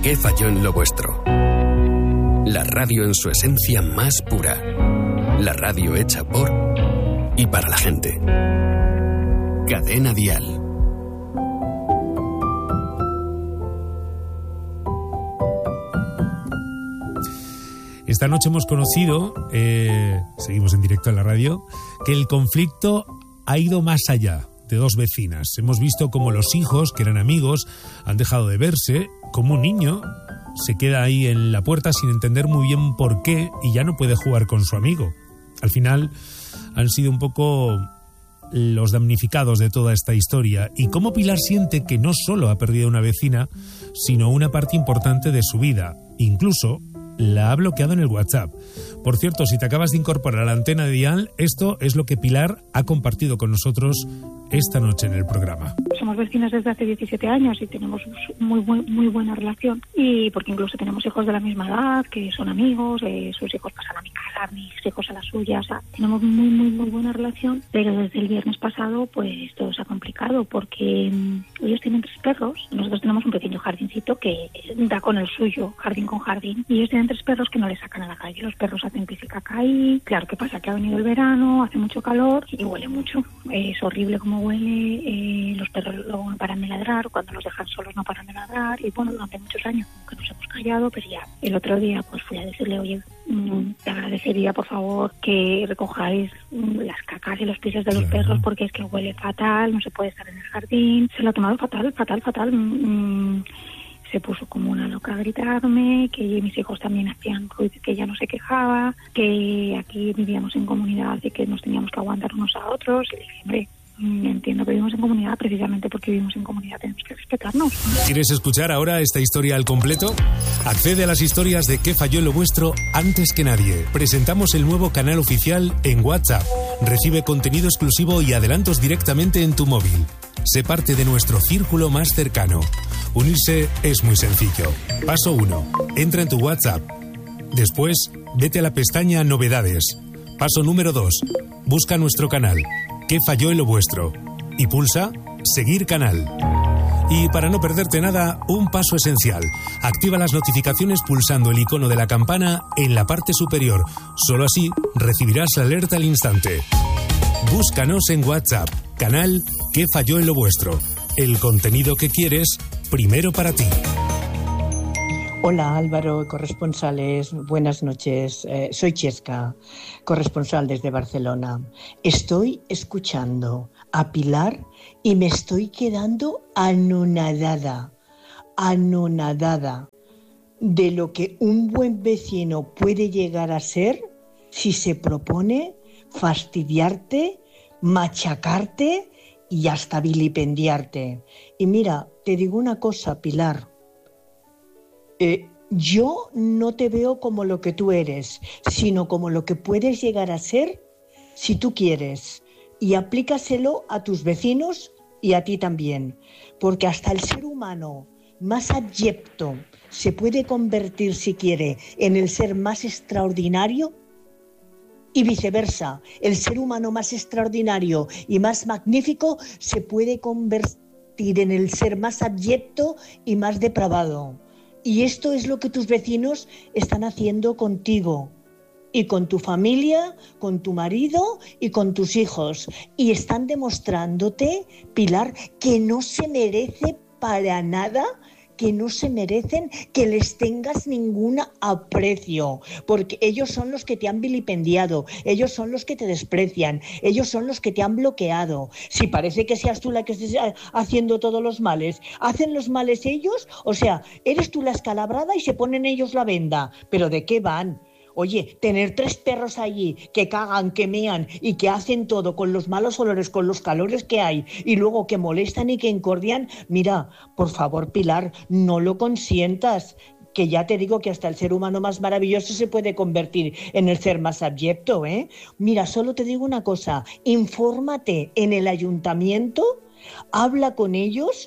¿Qué falló en lo vuestro? La radio en su esencia más pura. La radio hecha por y para la gente. Cadena Dial. Esta noche hemos conocido, seguimos en directo en la radio, que el conflicto ha ido más allá de dos vecinas. Hemos visto cómo los hijos, que eran amigos, han dejado de verse, como un niño se queda ahí en la puerta sin entender muy bien por qué y ya no puede jugar con su amigo. Al final han sido un poco los damnificados de toda esta historia, y cómo Pilar siente que no solo ha perdido una vecina, sino una parte importante de su vida. Incluso la ha bloqueado en el WhatsApp. Por cierto, si te acabas de incorporar a la antena de Dial, esto es lo que Pilar ha compartido con nosotros esta noche en el programa. Somos vecinas desde hace 17 años y tenemos muy buena relación, y porque incluso tenemos hijos de la misma edad, que son amigos, sus hijos pasan a mi casa, mis hijos a la suya, o sea, tenemos muy buena relación, pero desde el viernes pasado pues todo se ha complicado porque ellos tienen 3 perros, nosotros tenemos un pequeño jardincito que da con el suyo, jardín con jardín, y ellos tienen 3 perros que no les sacan a la calle. Los perros hacen pis y caca ahí. Claro, ¿qué pasa? Que ha venido el verano, hace mucho calor y huele mucho. Es horrible como huele. Los perros luego no paran de ladrar, cuando los dejan solos no paran de ladrar, y bueno, durante muchos años que nos hemos callado, pero ya el otro día pues fui a decirle, oye, te agradecería por favor que recojáis las cacas y los pisos de los perros, porque es que huele fatal, no se puede estar en el jardín. Se lo ha tomado fatal. Se puso como una loca a gritarme, que mis hijos también hacían ruido, que ella no se quejaba, que aquí vivíamos en comunidad y que nos teníamos que aguantar unos a otros. Y le dije, hombre, entiendo que vivimos en comunidad, precisamente porque vivimos en comunidad tenemos que respetarnos. ¿Quieres escuchar ahora esta historia al completo? Accede a las historias de ¿Qué falló en lo vuestro? Antes que nadie. Presentamos el nuevo canal oficial en WhatsApp. Recibe contenido exclusivo y adelantos directamente en tu móvil. Sé parte de nuestro círculo más cercano. Unirse es muy sencillo. Paso 1. Entra en tu WhatsApp. Después, vete a la pestaña Novedades. Paso número 2. Busca nuestro canal. ¿Qué falló en lo vuestro? Y pulsa Seguir canal. Y para no perderte nada, un paso esencial. Activa las notificaciones pulsando el icono de la campana en la parte superior. Solo así recibirás la alerta al instante. Búscanos en WhatsApp. Canal ¿Qué falló en lo vuestro? El contenido que quieres, primero para ti. Hola Álvaro, corresponsales, buenas noches. Soy Chesca, corresponsal desde Barcelona. Estoy escuchando a Pilar y me estoy quedando anonadada de lo que un buen vecino puede llegar a ser si se propone fastidiarte, machacarte y hasta vilipendiarte. Y mira, te digo una cosa, Pilar. Yo no te veo como lo que tú eres, sino como lo que puedes llegar a ser si tú quieres. Y aplícaselo a tus vecinos y a ti también. Porque hasta el ser humano más abyecto se puede convertir, si quiere, en el ser más extraordinario. Y viceversa, el ser humano más extraordinario y más magnífico se puede convertir en el ser más abyecto y más depravado. Y esto es lo que tus vecinos están haciendo contigo y con tu familia, con tu marido y con tus hijos. Y están demostrándote, Pilar, que no se merece para nada, que no se merecen que les tengas ningún aprecio, porque ellos son los que te han vilipendiado, ellos son los que te desprecian, ellos son los que te han bloqueado. Si parece que seas tú la que estés haciendo todos los males, ¿hacen los males ellos? O sea, eres tú la escalabrada y se ponen ellos la venda. ¿Pero de qué van? Oye, tener 3 perros allí que cagan, que mean y que hacen todo con los malos olores, con los calores que hay y luego que molestan y que encordian, mira, por favor, Pilar, no lo consientas. Que ya te digo que hasta el ser humano más maravilloso se puede convertir en el ser más abyecto, ¿eh? Mira, solo te digo una cosa, infórmate en el ayuntamiento, habla con ellos,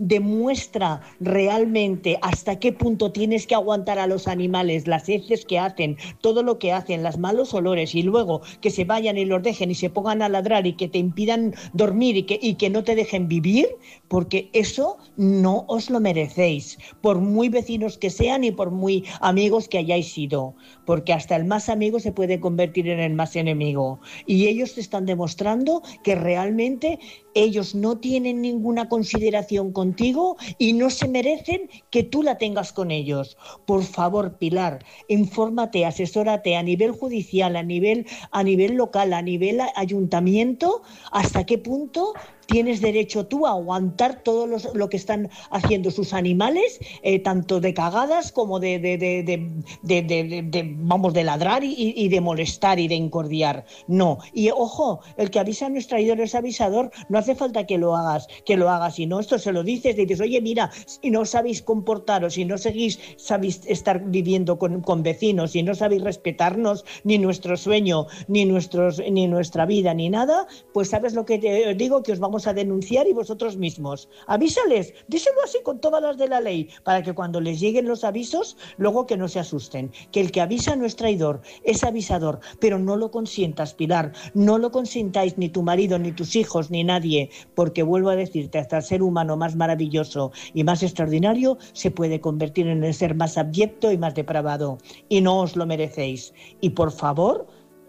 demuestra realmente hasta qué punto tienes que aguantar a los animales, las heces que hacen, todo lo que hacen, los malos olores, y luego que se vayan y los dejen y se pongan a ladrar y que te impidan dormir y que no te dejen vivir, porque eso no os lo merecéis, por muy vecinos que sean y por muy amigos que hayáis sido, porque hasta el más amigo se puede convertir en el más enemigo, y ellos te están demostrando que realmente ellos no tienen ninguna consideración contigo y no se merecen que tú la tengas con ellos. Por favor, Pilar, infórmate, asesórate a nivel judicial, a nivel local, a nivel ayuntamiento, hasta qué punto tienes derecho tú a aguantar todo lo que están haciendo sus animales, tanto de cagadas como de ladrar y de molestar y de incordiar. No. Y ojo, el que avisa no es traidor, es avisador. No hace falta que lo hagas. Si no, esto se lo dices, oye, mira, si no sabéis comportaros, si no sabéis estar viviendo con vecinos, si no sabéis respetarnos, ni nuestro sueño, ni nuestra vida, ni nada, pues sabes lo que te digo, que os vamos a denunciar y vosotros mismos. Avísales, díselo así con todas las de la ley, para que cuando les lleguen los avisos, luego que no se asusten. Que el que avisa no es traidor, es avisador, pero no lo consientas, Pilar, no lo consientáis ni tu marido, ni tus hijos, ni nadie, porque vuelvo a decirte, hasta el ser humano más maravilloso y más extraordinario se puede convertir en el ser más abyecto y más depravado, y no os lo merecéis. Y por favor,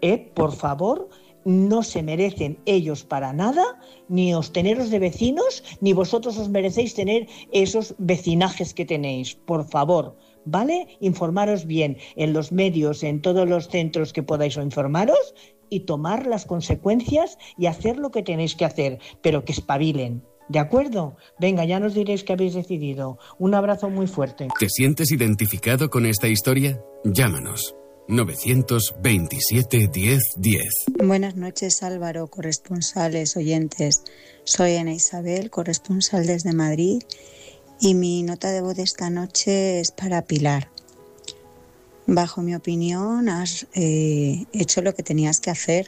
no se merecen ellos para nada, ni os teneros de vecinos, ni vosotros os merecéis tener esos vecinajes que tenéis. Por favor, ¿vale? Informaros bien en los medios, en todos los centros que podáis informaros, y tomar las consecuencias y hacer lo que tenéis que hacer, pero que espabilen. ¿De acuerdo? Venga, ya nos diréis qué habéis decidido. Un abrazo muy fuerte. ¿Te sientes identificado con esta historia? Llámanos. 927 10 10. Buenas noches, Álvaro, corresponsales, oyentes. Soy Ana Isabel, corresponsal desde Madrid, y mi nota de voz de esta noche es para Pilar. Bajo mi opinión, has hecho lo que tenías que hacer.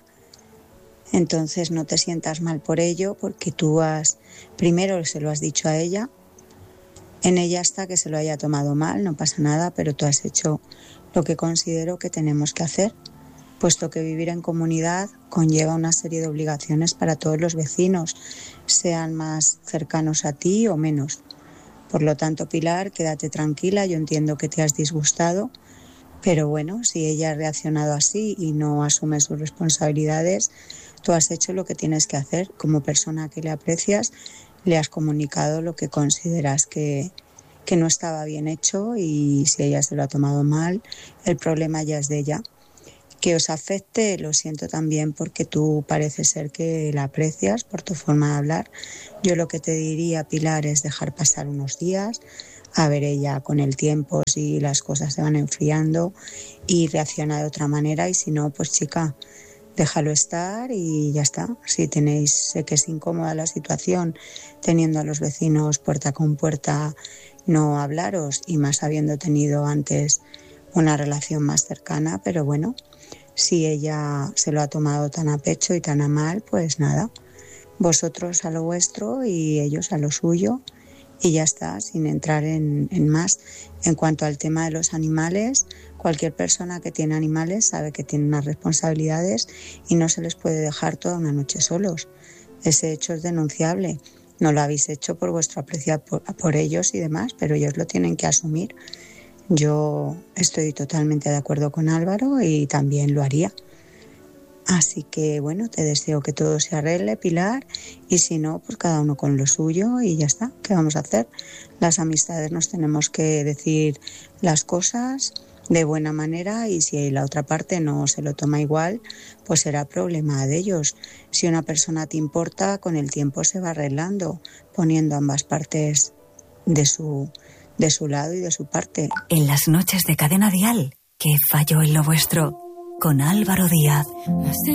Entonces no te sientas mal por ello, porque tú primero se lo has dicho a ella. En ella está que se lo haya tomado mal, no pasa nada, pero tú has hecho lo que considero que tenemos que hacer, puesto que vivir en comunidad conlleva una serie de obligaciones para todos los vecinos, sean más cercanos a ti o menos. Por lo tanto, Pilar, quédate tranquila, yo entiendo que te has disgustado, pero bueno, si ella ha reaccionado así y no asume sus responsabilidades, tú has hecho lo que tienes que hacer. Como persona que le aprecias, le has comunicado lo que consideras que no estaba bien hecho, y si ella se lo ha tomado mal, el problema ya es de ella. Que os afecte, lo siento también, porque tú parece ser que la aprecias por tu forma de hablar. Yo lo que te diría, Pilar, es dejar pasar unos días, a ver ella con el tiempo si las cosas se van enfriando y reacciona de otra manera, y si no, pues chica, déjalo estar y ya está. Si sé que es incómoda la situación, teniendo a los vecinos puerta con puerta, no hablaros, y más habiendo tenido antes una relación más cercana, pero bueno, si ella se lo ha tomado tan a pecho y tan a mal, pues nada, vosotros a lo vuestro y ellos a lo suyo, y ya está, sin entrar en más. En cuanto al tema de los animales, cualquier persona que tiene animales sabe que tiene unas responsabilidades y no se les puede dejar toda una noche solos. Ese hecho es denunciable. No lo habéis hecho por vuestro aprecio por ellos y demás, pero ellos lo tienen que asumir. Yo estoy totalmente de acuerdo con Álvaro y también lo haría. Así que bueno, te deseo que todo se arregle, Pilar, y si no, pues cada uno con lo suyo y ya está. ¿Qué vamos a hacer? Las amistades nos tenemos que decir las cosas de buena manera, y si la otra parte no se lo toma igual, pues será problema de ellos. Si una persona te importa, con el tiempo se va arreglando, poniendo ambas partes de su lado y de su parte. En las noches de Cadena Dial, ¿qué falló en lo vuestro? Con Álvaro Díaz.